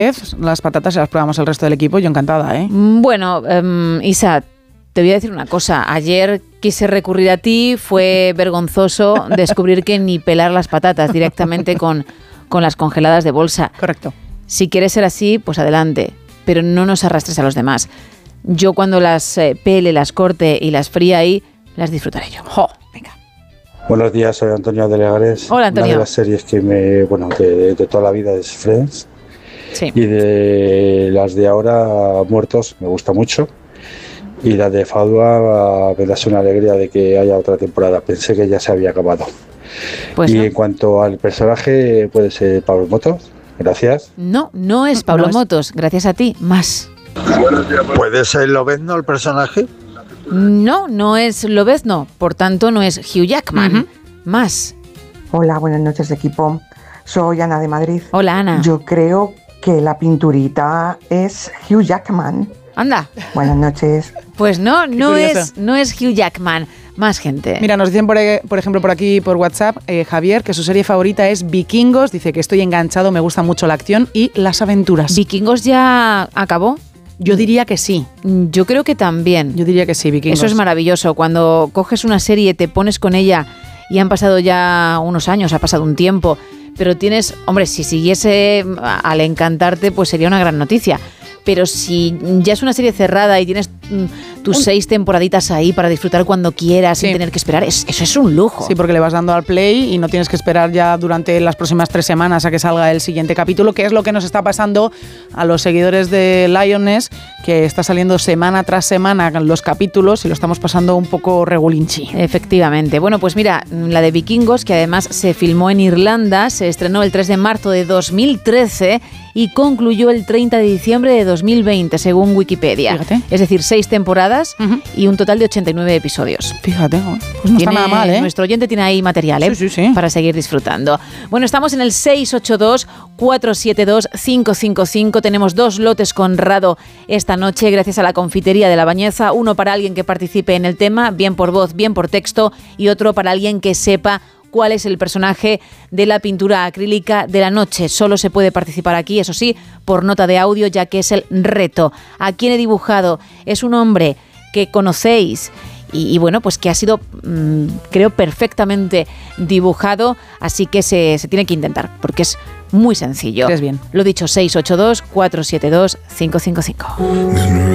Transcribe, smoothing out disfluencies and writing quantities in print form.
las patatas se las probamos el resto del equipo, yo encantada, ¿eh? Bueno, Isa, te voy a decir una cosa. Ayer quise recurrir a ti, fue vergonzoso descubrir que ni pelar las patatas directamente con las congeladas de bolsa. Correcto. Si quieres ser así, pues adelante, pero no nos arrastres a los demás. Yo cuando las pele, las corte y las fríe ahí, las disfrutaré yo. Venga. Buenos días, soy Antonio de Legares. Hola, Antonio. Una de las series que de toda la vida es Friends. Sí. Y de las de ahora, Muertos, me gusta mucho. Y la de Fadua me da una alegría de que haya otra temporada. Pensé que ya se había acabado. Pues y no. En cuanto al personaje, puede ser Pablo Motos. Gracias. No es Pablo Motos. Gracias a ti. Más. ¿Puede ser Lobezno el personaje? No es Lobezno. Por tanto, no es Hugh Jackman. Uh-huh. Más. Hola, buenas noches, equipo. Soy Ana de Madrid. Hola, Ana. Yo creo que la pinturita es Hugh Jackman. Anda. Buenas noches. Pues no curioso. es Hugh Jackman. Más gente. Mira, nos dicen por ejemplo por aquí por WhatsApp, Javier, que su serie favorita es Vikingos. Dice que estoy enganchado, me gusta mucho la acción y las aventuras. ¿Vikingos ya acabó? Yo diría que sí. Yo creo que también. Yo diría que sí, Vikingos. Eso es maravilloso. Cuando coges una serie, te pones con ella y han pasado ya unos años, ha pasado un tiempo, pero tienes, hombre, si siguiese al encantarte, pues sería una gran noticia. Pero si ya es una serie cerrada y tienes tus 6 temporaditas ahí para disfrutar cuando quieras, sin tener que esperar, eso es un lujo. Sí, porque le vas dando al play y no tienes que esperar ya durante las próximas 3 semanas a que salga el siguiente capítulo, que es lo que nos está pasando a los seguidores de Lioness, que está saliendo semana tras semana los capítulos y lo estamos pasando un poco regulinchi. Efectivamente. Bueno, pues mira, la de Vikingos, que además se filmó en Irlanda, se estrenó el 3 de marzo de 2013 y concluyó el 30 de diciembre de 2020, según Wikipedia. Fíjate. Es decir, 6 temporadas y un total de 89 episodios. Fíjate, pues no está nada mal, ¿eh? Nuestro oyente tiene ahí material, ¿eh? Sí. Para seguir disfrutando. Bueno, estamos en el 682-472-555. Tenemos 2 lotes con Rado esta noche, gracias a la confitería de La Bañeza. Uno para alguien que participe en el tema, bien por voz, bien por texto, y otro para alguien que sepa cuál es el personaje de la pintura acrílica de la noche. Solo se puede participar aquí, eso sí, por nota de audio, ya que es el reto. ¿A quién he dibujado? Es un hombre que conocéis y bueno, pues que ha sido, creo, perfectamente dibujado, así que se tiene que intentar, porque es muy sencillo. Eres bien. Lo dicho, 682-472-555.